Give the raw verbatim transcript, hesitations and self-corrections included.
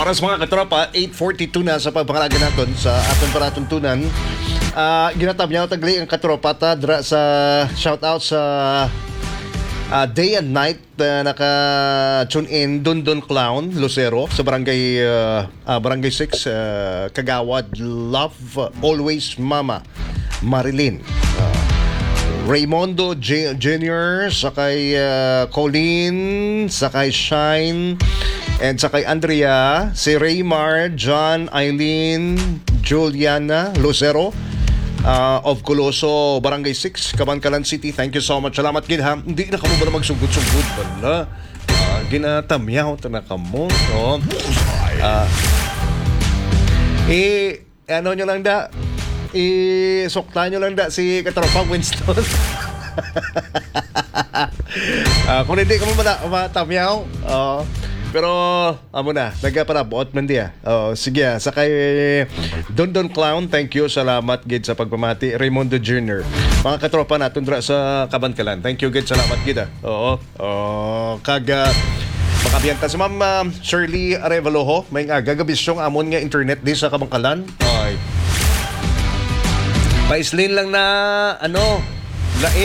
Oras mga katropa, eight forty-two na sa pagpangalaga natin sa aton paratuntunan. Uh, ginatabyaw tagli ang katropa ta dra sa shout out sa uh, day and night uh, naka tune in Dundon Clown Lucero sa barangay uh, uh, barangay six uh, Kagawad. Love uh, always Mama Marilyn. Uh, Raymondo J- Junior sakay uh, Colleen, sakay Shine, and sakay Andrea, si Raymar, John, Eileen, Juliana Lucero uh, of Coloso, Barangay six, Kabankalan City. Thank you so much. Salamat gid ha. Hindi na kamo ba na magsugod-sugod bala. Uh, ginatamyaw ta na kamo. No? Uh, eh, ano nyo lang da? I-sukta nyo lang da si Katropa Winston. uh, kung hindi ka mo matamyaw, uh, pero amo na, nagaparabuot man diya. Uh, sige, sakay Dondon Clown, thank you, salamat gid sa pagpamati. Raymondo Junior Mga katropa natin dra sa Kabankalan, thank you gid, salamat gid. Ah. Oo, uh, kaga makabiyanta si Ma'am uh, Shirley Arevaloho, may nga gagabisyong amon nga internet di sa Kabankalan. Ay, paislin lang na ano, lain